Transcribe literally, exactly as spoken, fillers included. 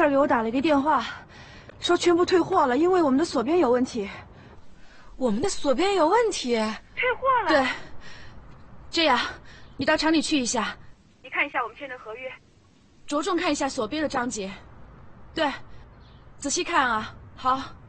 四给我打了一个电话，说全部退货了，因为我们的锁边有问题。 我们的锁边有问题？ 退货了？对。这样，你到厂里去一下，你看一下我们签的合约，着重看一下锁边的章节。对，仔细看啊。好。